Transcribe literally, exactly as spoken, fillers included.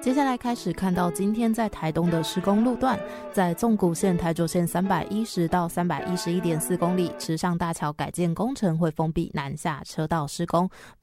接下来开始看到今天在台东的施工路段，在纵谷线台九线三百一十到三百一十一点四公里，池上大桥改建工程会封闭南下车道施工，